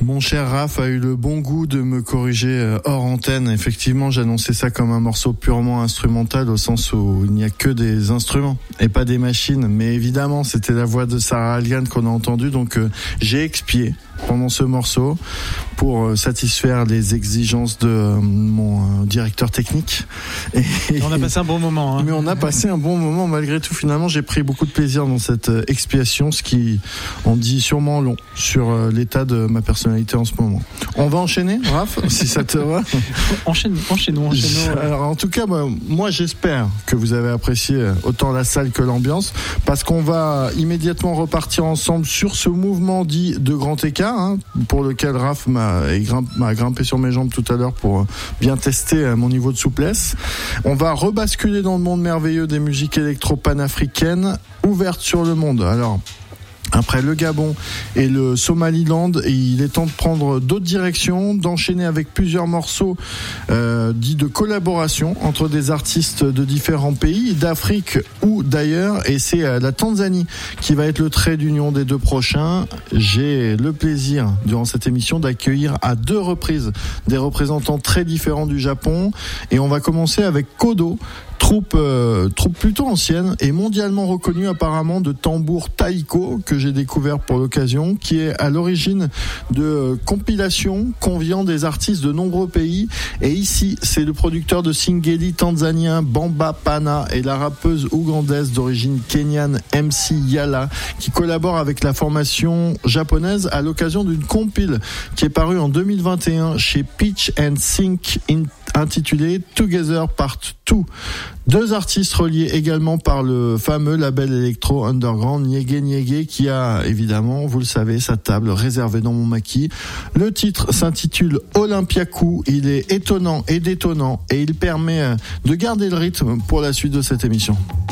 Mon cher Raph a eu le bon goût de me corriger hors antenne. Effectivement, j'annonçais ça comme un morceau purement instrumental, au sens où il n'y a que des instruments et pas des machines. Mais évidemment, c'était la voix de Sarah Algan qu'on a entendue, donc j'ai expié pendant ce morceau pour satisfaire les exigences de mon directeur technique. Et on a passé un bon moment. Mais on a passé un bon moment malgré tout. Finalement, j'ai pris beaucoup de plaisir dans cette expiation, ce qui en dit sûrement long sur l'état de ma personnalité en ce moment. On va enchaîner, Raph, si ça te va. Enchaînons. Alors, en tout cas, moi, j'espère que vous avez apprécié autant la salle que l'ambiance, parce qu'on va immédiatement repartir ensemble sur ce mouvement dit de grand écart, pour lequel Raph m'a grimpé sur mes jambes tout à l'heure pour bien tester mon niveau de souplesse. On va rebasculer dans le monde merveilleux des musiques électro-panafricaines ouvertes sur le monde. Alors, après le Gabon et le Somaliland, il est temps de prendre d'autres directions, d'enchaîner avec plusieurs morceaux dits de collaboration entre des artistes de différents pays, d'Afrique ou d'ailleurs, et c'est la Tanzanie qui va être le trait d'union des deux prochains. J'ai le plaisir, durant cette émission, d'accueillir à 2 reprises des représentants très différents du Japon, et on va commencer avec Kodo, troupe plutôt ancienne et mondialement reconnue apparemment de tambour taiko, que j'ai découvert pour l'occasion, qui est à l'origine de compilations conviant des artistes de nombreux pays. Et ici, c'est le producteur de Singeli tanzanien Bamba Pana et la rappeuse ougandaise d'origine kenyane MC Yala qui collaborent avec la formation japonaise à l'occasion d'une compile qui est parue en 2021 chez Pitch and Sync intitulée Together Part 2. 2 artistes reliés également par le fameux label électro underground Nyege Nyege, qui a évidemment, vous le savez, sa table réservée dans mon maquis. Le titre s'intitule Olympiakou. Il est étonnant et détonnant et il permet de garder le rythme pour la suite de cette émission.